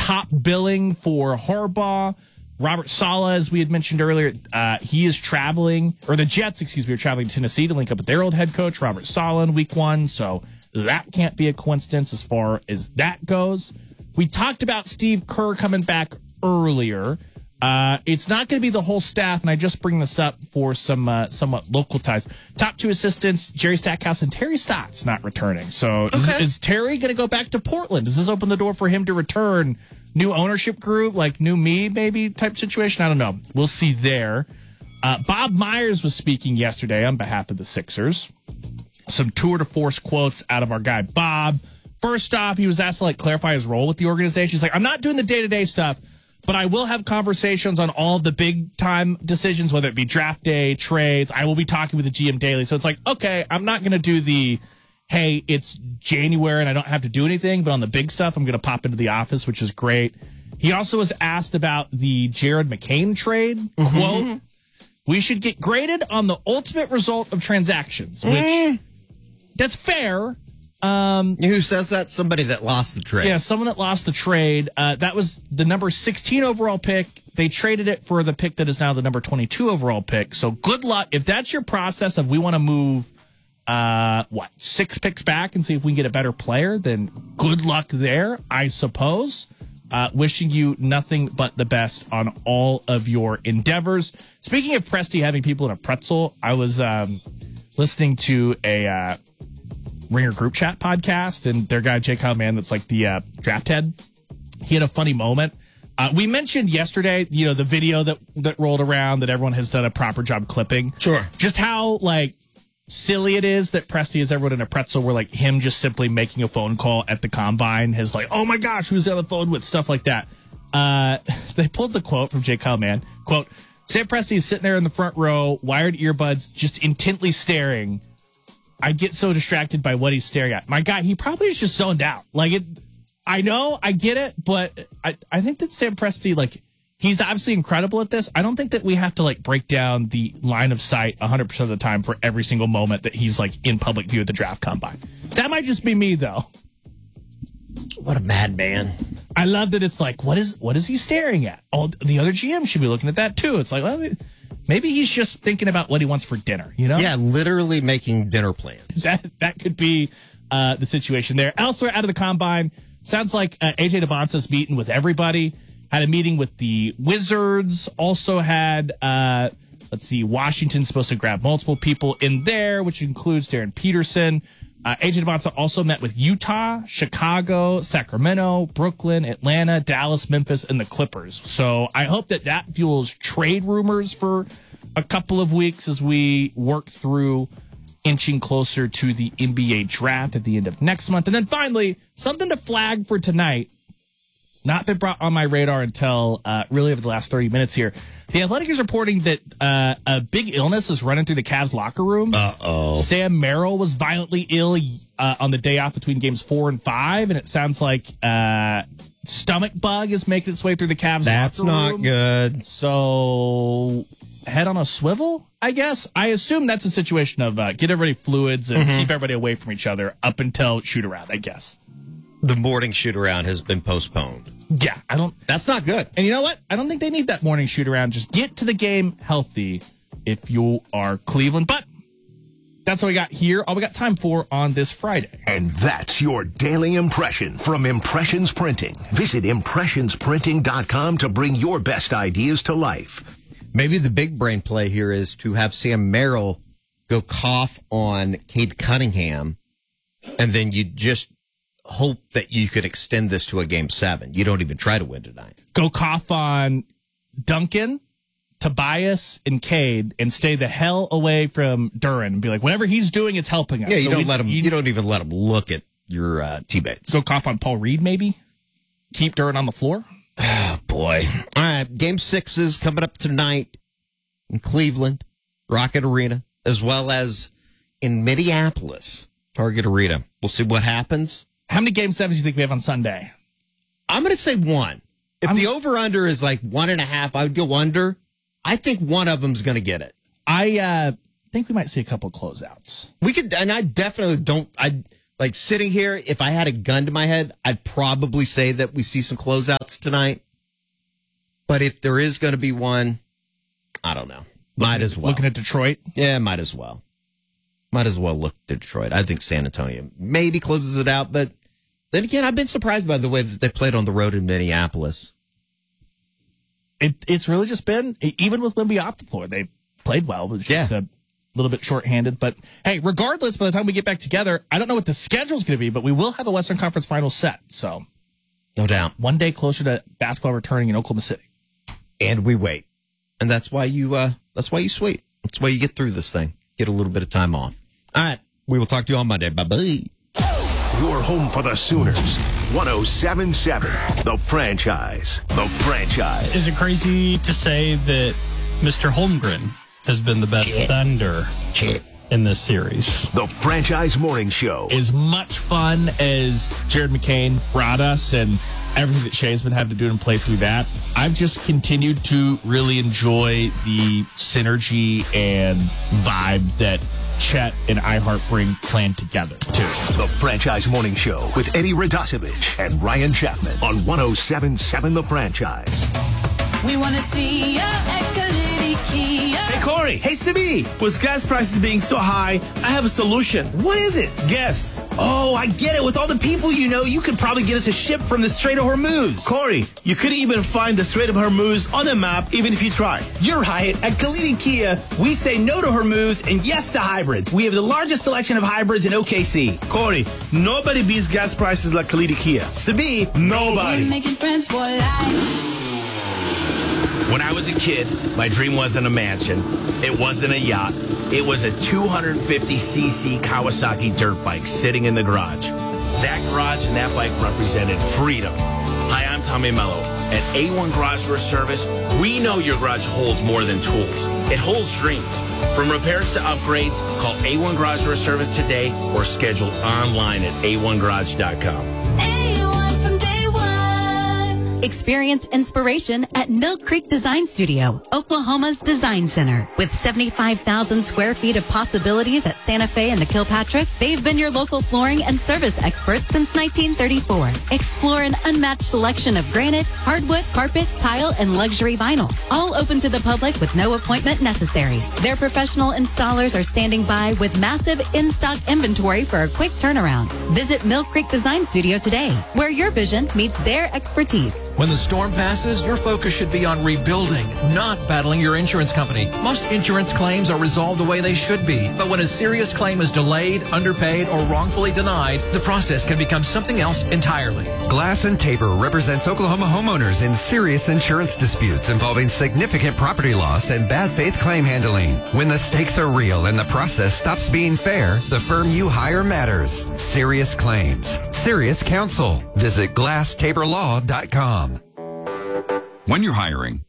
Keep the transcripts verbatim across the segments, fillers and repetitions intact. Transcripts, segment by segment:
top billing for Harbaugh. Robert Saleh, as we had mentioned earlier, uh, he is traveling, or the Jets, excuse me, are traveling to Tennessee to link up with their old head coach, Robert Saleh, in week one. So that can't be a coincidence as far as that goes. We talked about Steve Kerr coming back earlier. Uh, it's not going to be the whole staff, and I just bring this up for some uh, somewhat local ties. Top two assistants, Jerry Stackhouse and Terry Stotts, not returning. So okay. is, is Terry going to go back to Portland? Does this open the door for him to return? New ownership group, like new me, maybe type situation? I don't know. We'll see there. Uh, Bob Myers was speaking yesterday on behalf of the Sixers. Some tour de force quotes out of our guy, Bob. First off, he was asked to like clarify his role with the organization. He's like, I'm not doing the day-to-day stuff, but I will have conversations on all the big-time decisions, whether it be draft day, trades. I will be talking with the G M daily. So it's like, okay, I'm not going to do the, hey, it's January and I don't have to do anything, but on the big stuff, I'm going to pop into the office, which is great. He also was asked about the Jared McCain trade. Mm-hmm. Quote, we should get graded on the ultimate result of transactions, which mm. that's fair. Um, Who says that? Somebody that lost the trade. Yeah, someone that lost the trade. Uh, that was the number sixteen overall pick. They traded it for the pick that is now the number twenty-two overall pick. So good luck. If that's your process of we want to move, uh, what, six picks back and see if we can get a better player, then good luck there, I suppose. Uh, wishing you nothing but the best on all of your endeavors. Speaking of Presti having people in a pretzel, I was um, listening to a uh, Ringer group chat podcast, and their guy, Jay Kyle Mann, that's like the uh, draft head. He had a funny moment. Uh, we mentioned yesterday, you know, the video that, that rolled around that everyone has done a proper job clipping. Sure. Just how, like, silly it is that Presti has everyone in a pretzel where, like, him just simply making a phone call at the combine has, like, oh, my gosh, who's on the phone with? Stuff like that. Uh, they pulled the quote from Jay Kyle Mann. Quote, Sam Presti is sitting there in the front row, wired earbuds, just intently staring. I get so distracted by what he's staring at. My God, he probably is just zoned out. Like, it, I know, I get it, but I, I think that Sam Presti, like, he's obviously incredible at this. I don't think that we have to, like, break down the line of sight one hundred percent of the time for every single moment that he's, like, in public view at the draft combine. That might just be me, though. What a madman. I love that it's like, what is what is he staring at? Oh, the other G M should be looking at that, too. It's like, well, maybe he's just thinking about what he wants for dinner, you know? Yeah, literally making dinner plans. That that could be uh, the situation there. Elsewhere out of the combine, sounds like uh, A J DeBonsa's meeting with everybody. Had a meeting with the Wizards. Also had, uh, let's see, Washington's supposed to grab multiple people in there, which includes Darren Peterson. Uh, A J DeBonsa also met with Utah, Chicago, Sacramento, Brooklyn, Atlanta, Dallas, Memphis, and the Clippers. So I hope that that fuels trade rumors for a couple of weeks as we work through inching closer to the N B A draft at the end of next month. And then finally, something to flag for tonight. Not been brought on my radar until uh, really over the last thirty minutes here. The Athletic is reporting that uh, a big illness is running through the Cavs locker room. Uh-oh. Sam Merrill was violently ill uh, on the day off between games four and five, and it sounds like uh, stomach bug is making its way through the Cavs That's locker room. That's not good. So head on a swivel, I guess. I assume that's a situation of uh, get everybody fluids and mm-hmm. keep everybody away from each other up until shoot around, I guess. The morning shoot around has been postponed. Yeah, I don't. That's not good. And you know what? I don't think they need that morning shoot around. Just get to the game healthy if you are Cleveland. But that's what we got here. All we got time for on this Friday. And that's your daily impression from Impressions Printing. Visit impressions printing dot com to bring your best ideas to life. Maybe the big brain play here is to have Sam Merrill go cough on Cade Cunningham, and then you just hope that you could extend this to a game seven. You don't even try to win tonight. Go cough on Duncan, Tobias, and Cade, and stay the hell away from Duren and be like, whatever he's doing, it's helping us. Yeah, you so don't we, let him. You, you don't even let him look at your uh, teammates. Go cough on Paul Reed, maybe. Keep Duren on the floor. Oh boy! All right, game six is coming up tonight in Cleveland, Rocket Arena, as well as in Minneapolis, Target Arena. We'll see what happens. How many game sevens do you think we have on Sunday? I'm going to say one. If I'm, the over-under is like one and a half, I would go under. I think one of them's going to get it. I uh, think we might see a couple closeouts. We could, and I definitely don't. I Like sitting here, if I had a gun to my head, I'd probably say that we see some closeouts tonight. But if there is going to be one, I don't know. Might looking, as well. Looking at Detroit? Yeah, might as well. Might as well look to Detroit. I think San Antonio maybe closes it out. But then again, I've been surprised by the way that they played on the road in Minneapolis. It, it's really just been, even with Wemby off the floor, they played well. It was just Yeah. a little bit shorthanded. But hey, regardless, by the time we get back together, I don't know what the schedule's going to be, but we will have a Western Conference Finals set. So, no doubt. One day closer to basketball returning in Oklahoma City. And we wait. And that's why you uh that's why you sweet. That's why you get through this thing. Get a little bit of time off. All right. We will talk to you on Monday. Bye-bye. Your home for the Sooners. one oh seven point seven. The Franchise. The Franchise. Is it crazy to say that Mister Holmgren has been the best Shit. Thunder Shit. in this series? The Franchise Morning Show. As much fun as Jared McCain brought us and everything that Shea's been having to do and play through that, I've just continued to really enjoy the synergy and vibe that Chet and iHeart bring playing together, too. The Franchise Morning Show with Eddie Radosevich and Ryan Chapman on one oh seven point seven The Franchise. We want to see ya at Kalidi Kia. Hey, Corey. Hey, Sibi. With gas prices being so high, I have a solution. What is it? Guess. Oh, I get it. With all the people you know, you could probably get us a ship from the Strait of Hormuz. Corey, you couldn't even find the Strait of Hormuz on the map, even if you tried. You're right. At Kalidi Kia, we say no to Hormuz and yes to hybrids. We have the largest selection of hybrids in O K C. Corey, nobody beats gas prices like Kalidi Kia. Sibi, nobody. We're making friends for life. When I was a kid, my dream wasn't a mansion. It wasn't a yacht. It was a two hundred fifty c c Kawasaki dirt bike sitting in the garage. That garage and that bike represented freedom. Hi, I'm Tommy Mello. At A one Garage Door Service, we know your garage holds more than tools. It holds dreams. From repairs to upgrades, call A one Garage Door Service today or schedule online at a one garage dot com. A one from day one. Experience inspiration at Mill Creek Design Studio, Oklahoma's design center. With seventy-five thousand square feet of possibilities at Santa Fe and the Kilpatrick, they've been your local flooring and service experts since nineteen thirty-four. Explore an unmatched selection of granite, hardwood, carpet, tile, and luxury vinyl. All open to the public with no appointment necessary. Their professional installers are standing by with massive in-stock inventory for a quick turnaround. Visit Mill Creek Design Studio today, where your vision meets their expertise. When the storm passes, your focus should be on rebuilding, not battling your insurance company. Most insurance claims are resolved the way they should be, but when a serious claim is delayed, underpaid, or wrongfully denied, the process can become something else entirely. Glass and Tabor represents Oklahoma homeowners in serious insurance disputes involving significant property loss and bad faith claim handling. When the stakes are real and the process stops being fair, the firm you hire matters. Serious claims. Serious counsel. Visit glass tabor law dot com. When you're hiring,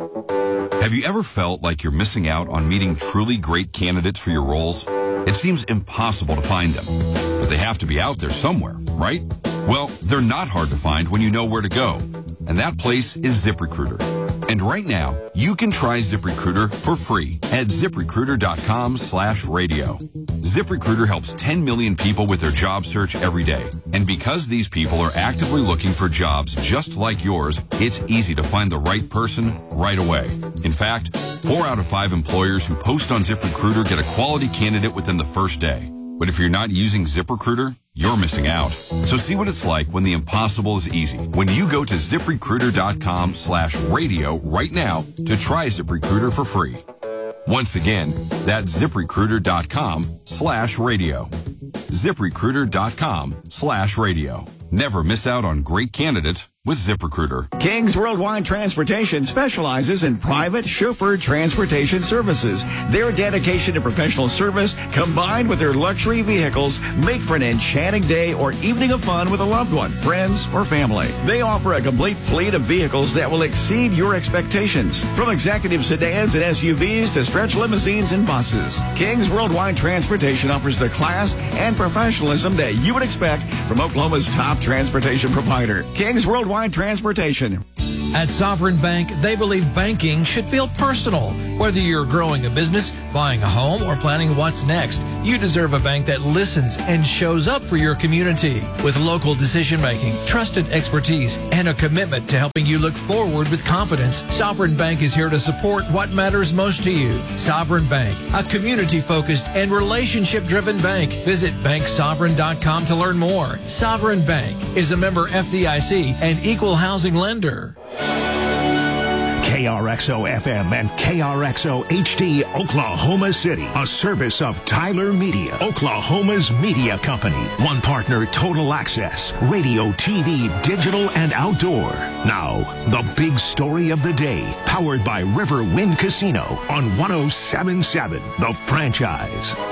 have you ever felt like you're missing out on meeting truly great candidates for your roles? It seems impossible to find them, but they have to be out there somewhere, right? Well, they're not hard to find when you know where to go, and that place is ZipRecruiter. And right now, you can try ZipRecruiter for free at ZipRecruiter.com slash radio. ZipRecruiter helps ten million people with their job search every day. And because these people are actively looking for jobs just like yours, it's easy to find the right person right away. In fact, four out of five employers who post on ZipRecruiter get a quality candidate within the first day. But if you're not using ZipRecruiter, you're missing out. So see what it's like when the impossible is easy. When you go to ZipRecruiter.com slash radio right now to try ZipRecruiter for free. Once again, that's ZipRecruiter.com slash radio. ZipRecruiter.com slash radio. Never miss out on great candidates with ZipRecruiter. Kings Worldwide Transportation specializes in private chauffeur transportation services. Their dedication to professional service combined with their luxury vehicles make for an enchanting day or evening of fun with a loved one, friends, or family. They offer a complete fleet of vehicles that will exceed your expectations. From executive sedans and S U Vs to stretch limousines and buses, Kings Worldwide Transportation offers the class and professionalism that you would expect from Oklahoma's top transportation provider, Kings Worldwide Transportation. At Sovereign Bank, they believe banking should feel personal. Whether you're growing a business, buying a home, or planning what's next, you deserve a bank that listens and shows up for your community. With local decision-making, trusted expertise, and a commitment to helping you look forward with confidence, Sovereign Bank is here to support what matters most to you. Sovereign Bank, a community-focused and relationship-driven bank. Visit bank sovereign dot com to learn more. Sovereign Bank is a member F D I C and equal housing lender. K R X O F M and K R X O H D Oklahoma City, a service of Tyler Media, Oklahoma's media company. One partner, Total Access, radio, T V, digital, and outdoor. Now, the big story of the day, powered by Riverwind Casino on one oh seven point seven, The Franchise.